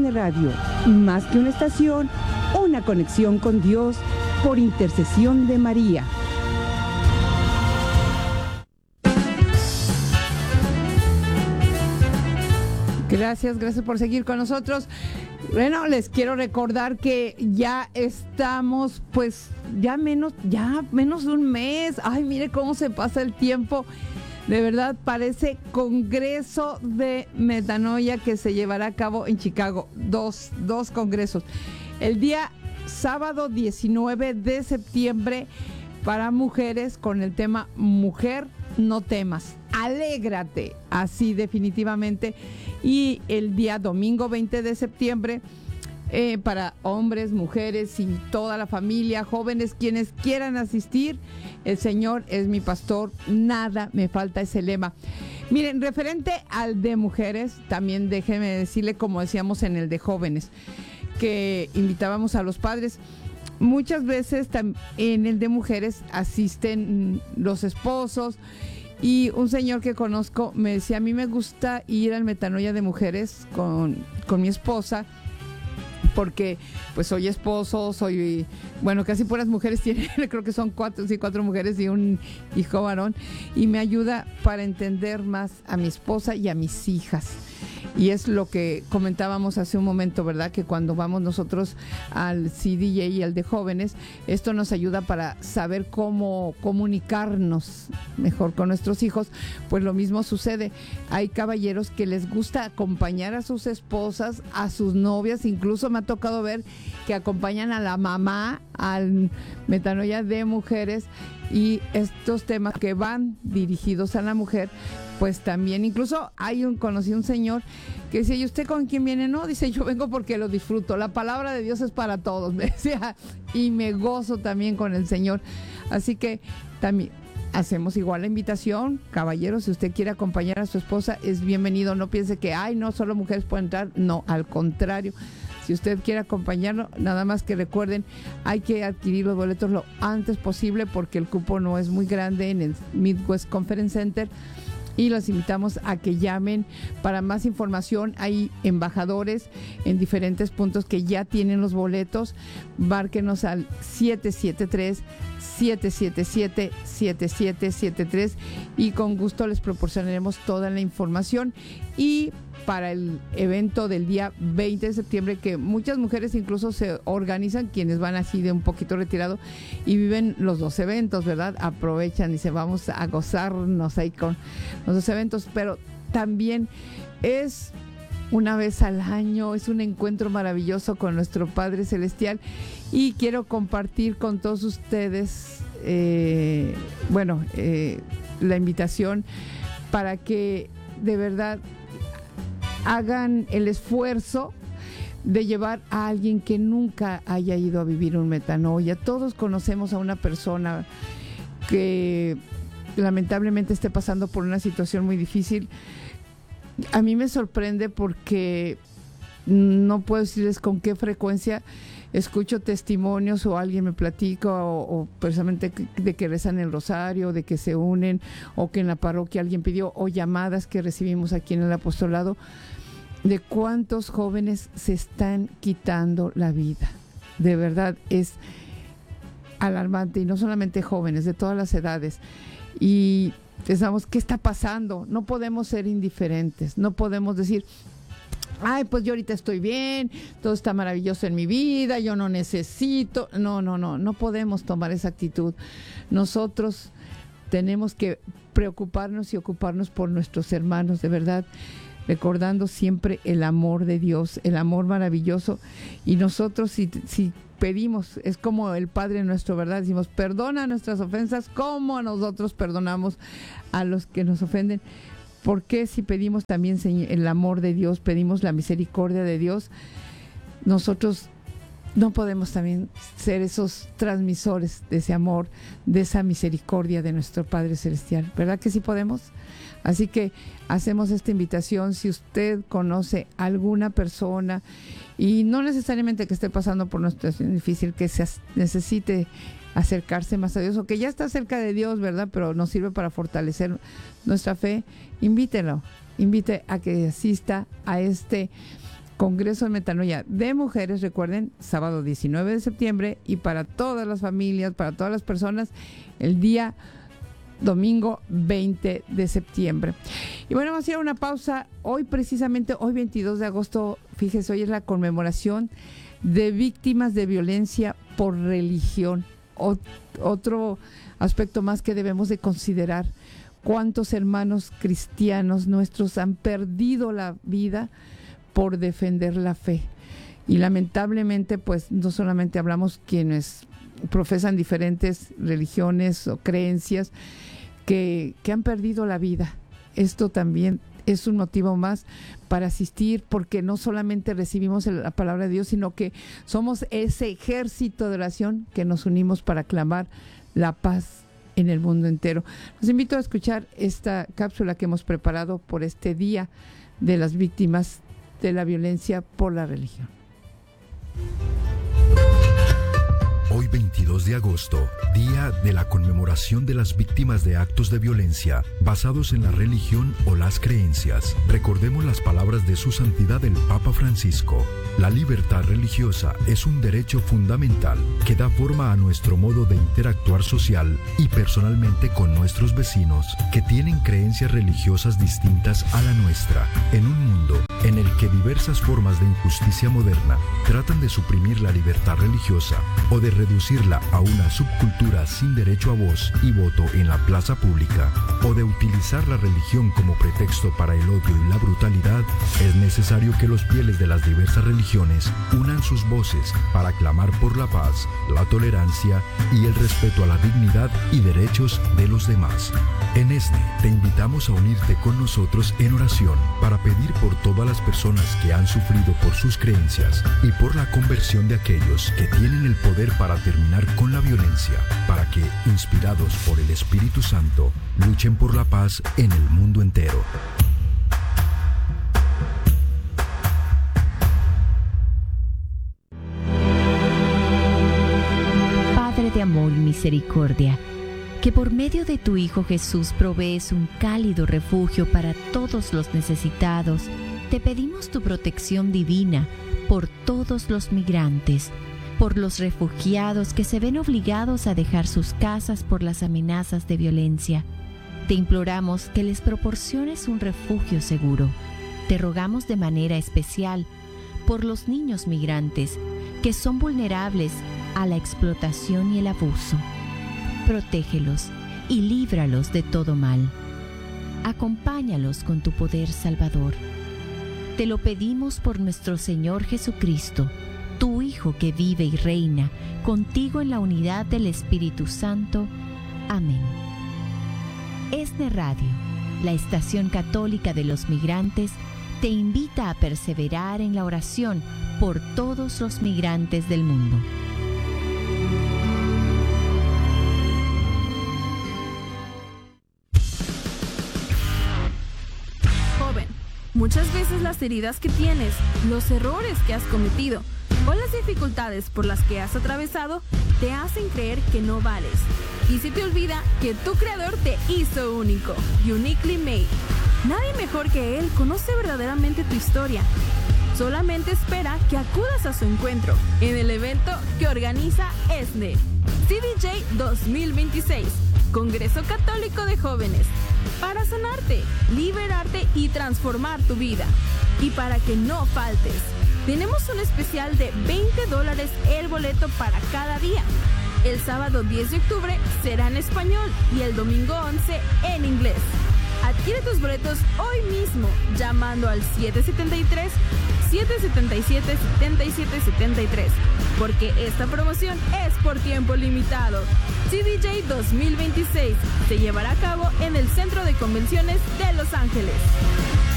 JN Radio, más que una estación, una conexión con Dios por intercesión de María. Gracias por seguir con nosotros. Bueno, les quiero recordar que ya estamos, pues, ya menos de un mes. Ay, mire cómo se pasa el tiempo. De verdad, parece Congreso de Metanoia que se llevará a cabo en Chicago. Dos congresos. El día sábado 19 de septiembre para mujeres con el tema Mujer, no temas. Alégrate, así definitivamente. Y el día domingo 20 de septiembre para hombres, mujeres y toda la familia, jóvenes, quienes quieran asistir. El Señor es mi pastor, nada me falta, ese lema. Miren, referente al de mujeres, también déjenme decirle, como decíamos en el de jóvenes, que invitábamos a los padres. Muchas veces en el de mujeres asisten los esposos. Y un señor que conozco me decía, a mí me gusta ir al Metanoia de mujeres con mi esposa, porque pues soy esposo, bueno, casi puras mujeres tienen, creo que son cuatro mujeres y un hijo varón, y me ayuda para entender más a mi esposa y a mis hijas. Y es lo que comentábamos hace un momento, ¿verdad? Que cuando vamos nosotros al CDJ y al de jóvenes, esto nos ayuda para saber cómo comunicarnos mejor con nuestros hijos. Pues lo mismo sucede. Hay caballeros que les gusta acompañar a sus esposas, a sus novias. Incluso me ha tocado ver que acompañan a la mamá al Metanoia de mujeres. Y estos temas que van dirigidos a la mujer, pues también, incluso conocí un señor que decía, ¿y usted con quién viene? No, dice, yo vengo porque lo disfruto, la palabra de Dios es para todos, me decía, y me gozo también con el Señor. Así que también hacemos igual la invitación, caballeros, si usted quiere acompañar a su esposa, es bienvenido. No piense que, no, solo mujeres pueden entrar, no, al contrario. Si usted quiere acompañarlo, nada más que recuerden, hay que adquirir los boletos lo antes posible porque el cupo no es muy grande en el Midwest Conference Center. Y los invitamos a que llamen para más información. Hay embajadores en diferentes puntos que ya tienen los boletos. Márquenos al 773-777-7773 y con gusto les proporcionaremos toda la información. Y para el evento del día 20 de septiembre, que muchas mujeres incluso se organizan, quienes van así de un poquito retirado y viven los dos eventos, ¿verdad? Aprovechan y se vamos a gozarnos ahí con los dos eventos, pero también es una vez al año, es un encuentro maravilloso con nuestro Padre Celestial y quiero compartir con todos ustedes, la invitación para que de verdad hagan el esfuerzo de llevar a alguien que nunca haya ido a vivir un Metanoia. Todos conocemos a una persona que lamentablemente esté pasando por una situación muy difícil. A mí me sorprende porque no puedo decirles con qué frecuencia escucho testimonios o alguien me platica o precisamente de que rezan el rosario, de que se unen o que en la parroquia alguien pidió, o llamadas que recibimos aquí en el apostolado, de cuántos jóvenes se están quitando la vida. De verdad es alarmante, y no solamente jóvenes, de todas las edades. Y pensamos, ¿qué está pasando? No podemos ser indiferentes, no podemos decir, pues yo ahorita estoy bien, todo está maravilloso en mi vida, yo no necesito. No podemos tomar esa actitud. Nosotros tenemos que preocuparnos y ocuparnos por nuestros hermanos, de verdad, recordando siempre el amor de Dios, el amor maravilloso. Y nosotros si pedimos, es como el Padre nuestro, ¿verdad? Decimos, perdona nuestras ofensas como nosotros perdonamos a los que nos ofenden. ¿Por qué si pedimos también el amor de Dios, pedimos la misericordia de Dios, nosotros no podemos también ser esos transmisores de ese amor, de esa misericordia de nuestro Padre Celestial? ¿Verdad que sí podemos? Así que hacemos esta invitación. Si usted conoce a alguna persona, y no necesariamente que esté pasando por una situación difícil, que se necesite acercarse más a Dios, o que ya está cerca de Dios, ¿verdad? Pero nos sirve para fortalecer nuestra fe, invite a que asista a este Congreso de Metanoia de Mujeres, recuerden, sábado 19 de septiembre, y para todas las familias, para todas las personas, el día domingo 20 de septiembre. Y bueno, vamos a ir a una pausa. Hoy precisamente, hoy 22 de agosto, fíjese, hoy es la conmemoración de víctimas de violencia por religión. Otro aspecto más que debemos de considerar. ¿Cuántos hermanos cristianos nuestros han perdido la vida por defender la fe? Y lamentablemente, pues no solamente hablamos quienes profesan diferentes religiones o creencias que han perdido la vida. Esto también es un motivo más para asistir, porque no solamente recibimos la palabra de Dios, sino que somos ese ejército de oración que nos unimos para clamar la paz en el mundo entero. Los invito a escuchar esta cápsula que hemos preparado por este Día de las Víctimas de la Violencia por la Religión. Hoy 22 de agosto, día de la conmemoración de las víctimas de actos de violencia basados en la religión o las creencias. Recordemos las palabras de su santidad el Papa Francisco. La libertad religiosa es un derecho fundamental que da forma a nuestro modo de interactuar social y personalmente con nuestros vecinos que tienen creencias religiosas distintas a la nuestra. En un mundo en el que diversas formas de injusticia moderna tratan de suprimir la libertad religiosa o de reducirla a una subcultura sin derecho a voz y voto en la plaza pública, o de utilizar la religión como pretexto para el odio y la brutalidad, es necesario que los fieles de las diversas religiones unan sus voces para clamar por la paz, la tolerancia y el respeto a la dignidad y derechos de los demás. En ESNE te invitamos a unirte con nosotros en oración para pedir por todas las personas que han sufrido por sus creencias y por la conversión de aquellos que tienen el poder para terminar con la violencia, para que, inspirados por el Espíritu Santo, luchen por la paz en el mundo entero. Padre de amor y misericordia, que por medio de tu Hijo Jesús provees un cálido refugio para todos los necesitados, te pedimos tu protección divina por todos los migrantes, por los refugiados que se ven obligados a dejar sus casas por las amenazas de violencia. Te imploramos que les proporciones un refugio seguro. Te rogamos de manera especial por los niños migrantes que son vulnerables a la explotación y el abuso. Protégelos y líbralos de todo mal. Acompáñalos con tu poder salvador. Te lo pedimos por nuestro Señor Jesucristo, tu Hijo que vive y reina contigo en la unidad del Espíritu Santo. Amén. ESNE Radio, la estación católica de los migrantes, te invita a perseverar en la oración por todos los migrantes del mundo. Joven, muchas veces las heridas que tienes, los errores que has cometido o las dificultades por las que has atravesado te hacen creer que no vales. Y se te olvida que tu Creador te hizo único, uniquely made. Nadie mejor que Él conoce verdaderamente tu historia. Solamente espera que acudas a su encuentro en el evento que organiza ESNE, CDJ 2026, Congreso Católico de Jóvenes, para sanarte, liberarte y transformar tu vida. Y para que no faltes, tenemos un especial de $20 el boleto para cada día. El sábado 10 de octubre será en español y el domingo 11 en inglés. Adquiere tus boletos hoy mismo llamando al 773-777-7773, porque esta promoción es por tiempo limitado. CDJ 2026 se llevará a cabo en el Centro de Convenciones de Los Ángeles.